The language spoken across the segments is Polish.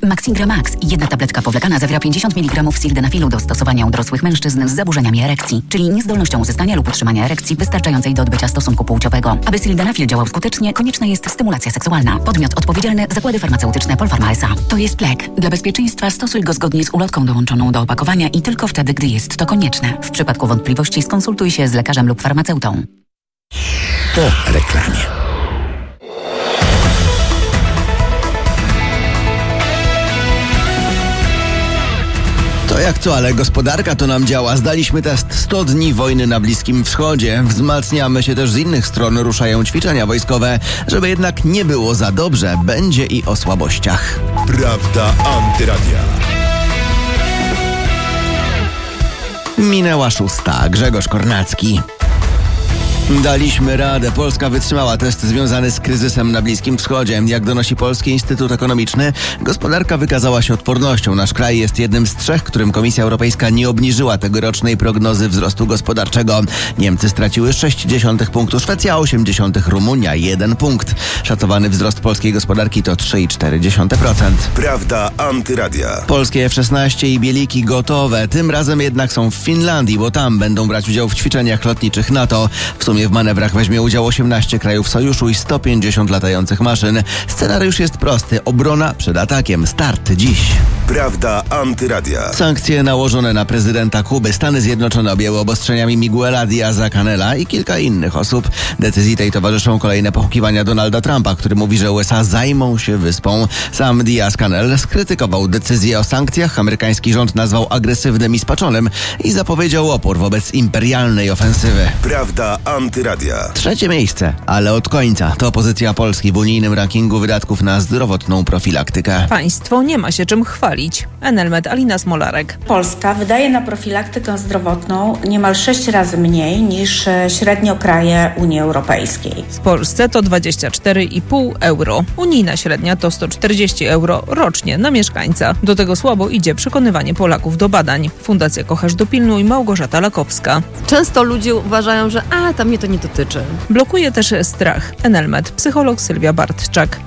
Maxigra Max. Jedna tabletka powlekana zawiera 50 mg sildenafilu do stosowania u dorosłych mężczyzn z zaburzeniami erekcji, czyli niezdolnością uzyskania lub utrzymania erekcji wystarczającej do odbycia stosunku płciowego. Aby sildenafil działał skutecznie, konieczna jest stymulacja seksualna. Podmiot odpowiedzialny: Zakłady Farmaceutyczne Polpharma S.A. To jest lek. Dla bezpieczeństwa stosuj go zgodnie z ulotką dołączoną do opakowania i tylko wtedy, gdy jest to konieczne. W przypadku wątpliwości skonsultuj się z lekarzem lub farmaceutą. Po reklamie. To jak co, ale gospodarka to nam działa. Zdaliśmy test 100 dni wojny na Bliskim Wschodzie. Wzmacniamy się też z innych stron, ruszają ćwiczenia wojskowe. Żeby jednak nie było za dobrze, będzie i o słabościach. Prawda Antyradia. Minęła 6. Grzegorz Kornacki. Daliśmy radę. Polska wytrzymała test związany z kryzysem na Bliskim Wschodzie. Jak donosi Polski Instytut Ekonomiczny, gospodarka wykazała się odpornością. Nasz kraj jest jednym z 3, którym Komisja Europejska nie obniżyła tegorocznej prognozy wzrostu gospodarczego. Niemcy straciły 0,6 punktu, Szwecja 0,8, Rumunia 1 punkt. Szacowany wzrost polskiej gospodarki to 3,4%. Prawda Antyradia. Polskie F-16 i Bieliki gotowe. Tym razem jednak są w Finlandii, bo tam będą brać udział w ćwiczeniach lotniczych NATO. W sumie w manewrach weźmie udział 18 krajów sojuszu i 150 latających maszyn. Scenariusz jest prosty. Obrona przed atakiem. Start dziś. Prawda Antyradia. Sankcje nałożone na prezydenta Kuby. Stany Zjednoczone objęły obostrzeniami Miguela Díaza-Canela i kilka innych osób. Decyzji tej towarzyszą kolejne pochukiwania Donalda Trumpa, który mówi, że USA zajmą się wyspą. Sam Díaz-Canel skrytykował decyzję o sankcjach. Amerykański rząd nazwał agresywnym i spaczonym i zapowiedział opór wobec imperialnej ofensywy. Prawda Antyradia. 3. miejsce, ale od końca. To pozycja Polski w unijnym rankingu wydatków na zdrowotną profilaktykę. Państwo nie ma się czym chwalić. Enelmed, Alina Smolarek. Polska wydaje na profilaktykę zdrowotną niemal 6 razy mniej niż średnio kraje Unii Europejskiej. W Polsce to 24,5 euro. Unijna średnia to 140 euro rocznie na mieszkańca. Do tego słabo idzie przekonywanie Polaków do badań. Fundacja Kocherz Dopilnuj, Małgorzata Lakowska. Często ludzie uważają, że tam mnie to nie dotyczy. Blokuje też strach. Enelmed, psycholog Sylwia Bartczak.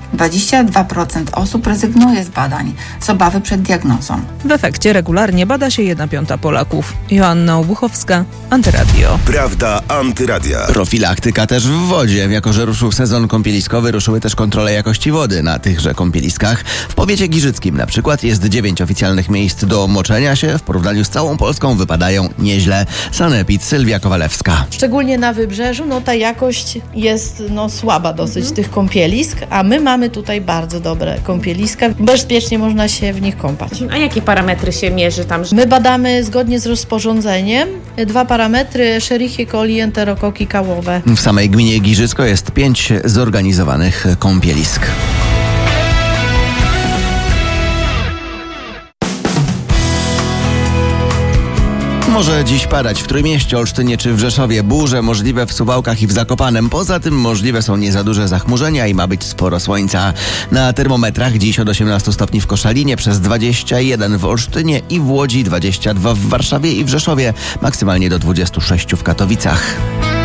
22% osób rezygnuje z badań z obawy przed diagnozą. W efekcie regularnie bada się 1/5 Polaków. Joanna Obuchowska, Antyradio. Prawda Antyradia. Profilaktyka też w wodzie. Jako że ruszył sezon kąpieliskowy, ruszyły też kontrole jakości wody na tychże kąpieliskach. W powiecie giżyckim na przykład jest 9 oficjalnych miejsc do moczenia się. W porównaniu z całą Polską wypadają nieźle. Sanepid, Sylwia Kowalewska. Szczególnie na wybrzeżu, ta jakość jest słaba dosyć tych kąpielisk, a my mamy tutaj bardzo dobre kąpieliska. Bezpiecznie można się w nich kąpać. A jakie parametry się mierzy tam? My badamy zgodnie z rozporządzeniem 2 parametry: Escherichia coli, enterokoki kałowe. W samej gminie Giżycko jest 5 zorganizowanych kąpielisk. Może dziś padać w Trójmieście, Olsztynie czy w Rzeszowie. Burze możliwe w Suwałkach i w Zakopanem. Poza tym możliwe są nie za duże zachmurzenia i ma być sporo słońca. Na termometrach dziś od 18 stopni w Koszalinie, przez 21 w Olsztynie i w Łodzi, 22 w Warszawie i w Rzeszowie, maksymalnie do 26 w Katowicach.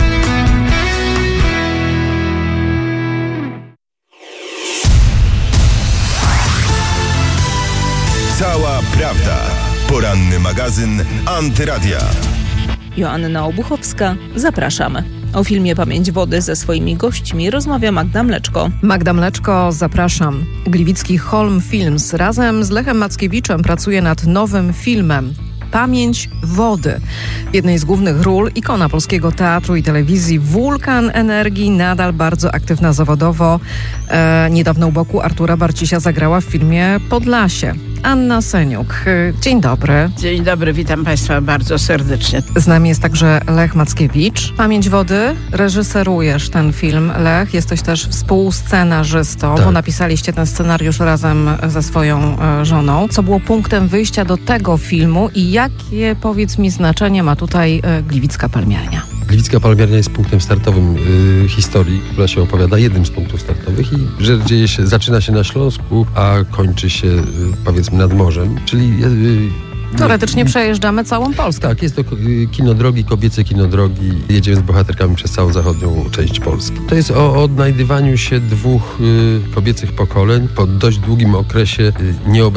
Cała prawda. Poranny magazyn Antyradia. Joanna Obuchowska, zapraszamy. O filmie Pamięć wody ze swoimi gośćmi rozmawia Magda Mleczko. Magda Mleczko, zapraszam. Gliwicki Holm Films razem z Lechem Mackiewiczem pracuje nad nowym filmem Pamięć wody. W jednej z głównych ról ikona polskiego teatru i telewizji, wulkan energii, nadal bardzo aktywna zawodowo. Niedawno u boku Artura Barcisia zagrała w filmie Podlasie. Anna Seniuk. Dzień dobry. Dzień dobry, witam Państwa bardzo serdecznie. Z nami jest także Lech Mackiewicz. Pamięć wody, reżyserujesz ten film, Lech. Jesteś też współscenarzystą, bo napisaliście ten scenariusz razem ze swoją żoną. Co było punktem wyjścia do tego filmu i jakie, powiedz mi, znaczenie ma tutaj Gliwicka Palmiarnia? Gliwicka Palmiarnia jest punktem startowym historii, która się opowiada, jednym z punktów startowych i że zaczyna się na Śląsku, a kończy się powiedzmy nad morzem, czyli teoretycznie przejeżdżamy całą Polskę. Tak, jest to kinodrogi, kobiece kinodrogi. Jedziemy z bohaterkami przez całą zachodnią część Polski. To jest o odnajdywaniu się dwóch kobiecych pokoleń po dość długim okresie